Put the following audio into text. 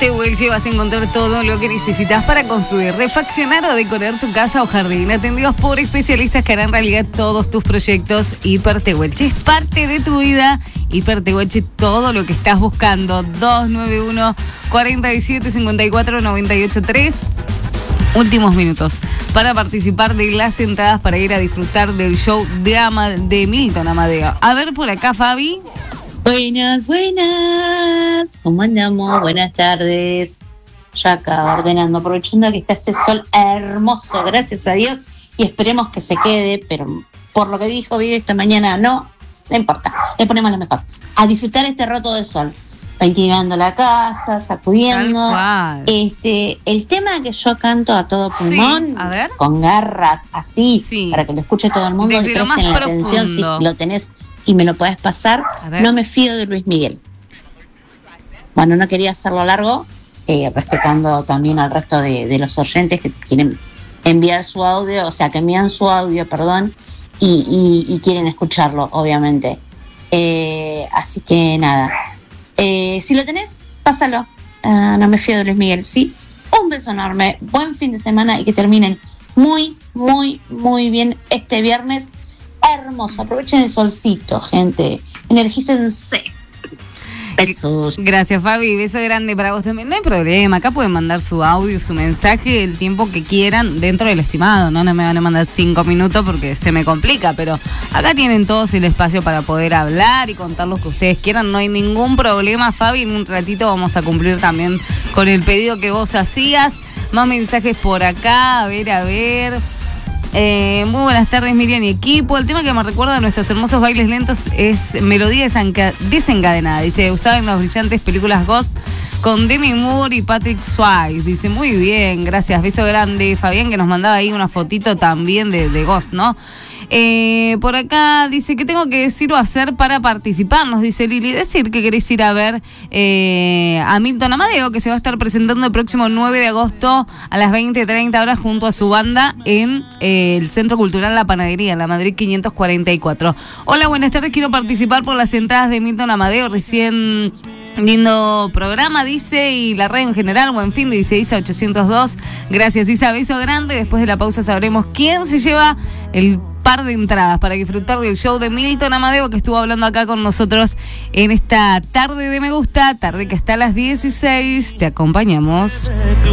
Tehuelche vas a encontrar todo lo que necesitas para construir, refaccionar o decorar tu casa o jardín. Atendidos por especialistas que harán realidad todos tus proyectos. Hiper Tehuelche es parte de tu vida. Hiper Tehuelche, todo lo que estás buscando. 291 47 54 98 3. Últimos minutos para participar de las entradas para ir a disfrutar del show de Milton Amadeo. A ver por acá, Fabi. Buenas. ¿Cómo andamos? Buenas tardes. Ya acá ordenando, aprovechando que está este sol hermoso, gracias a Dios, y esperemos que se quede, pero por lo que dijo Vivi esta mañana, no importa, le ponemos lo mejor. A disfrutar este rato de sol, ventilando la casa, sacudiendo. El tema que yo canto a todo pulmón, sí, a ver, con garras, así, sí, para que lo escuche todo el mundo y presten la atención si lo tenés y me lo podés pasar. No me fío de Luis Miguel. Bueno, no quería hacerlo largo, respetando también al resto de los oyentes que quieren enviar su audio, o sea, que envían su audio, perdón, y quieren escucharlo, obviamente. Así que nada. Si lo tenés, pásalo. No me fío de Luis Miguel, ¿sí? Un beso enorme, buen fin de semana y que terminen muy bien este viernes hermoso. Aprovechen el solcito, gente. Energicénse. Besos. Gracias, Fabi. Beso grande para vos también. No hay problema. Acá pueden mandar su audio, su mensaje, el tiempo que quieran dentro del estimado. No me van a mandar 5 minutos porque se me complica, pero acá tienen todos el espacio para poder hablar y contar lo que ustedes quieran. No hay ningún problema, Fabi. En un ratito vamos a cumplir también con el pedido que vos hacías. Más mensajes por acá. A ver. Muy buenas tardes, Miriam y equipo. El tema que me recuerda a nuestros hermosos bailes lentos es Melodía Desencadenada. Dice, usada en las brillantes películas Ghost con Demi Moore y Patrick Swayze. Dice, muy bien, gracias. Beso grande. Fabián, que nos mandaba ahí una fotito también de Ghost, ¿no? Por acá dice, ¿qué tengo que decir o hacer para participar? Nos dice Lili, decir que queréis ir a ver a Milton Amadeo, que se va a estar presentando el próximo 9 de agosto a las 20:30 horas junto a su banda en el Centro Cultural La Panadería, en la Madrid 544. Hola, buenas tardes, quiero participar por las entradas de Milton Amadeo, recién... Lindo programa, dice, y la radio en general, buen fin, dice Isa 802. Gracias, Isa, beso grande. Después de la pausa sabremos quién se lleva el par de entradas para disfrutar del show de Milton Amadeo, que estuvo hablando acá con nosotros en esta tarde de Me Gusta, tarde que está a las 16. Te acompañamos.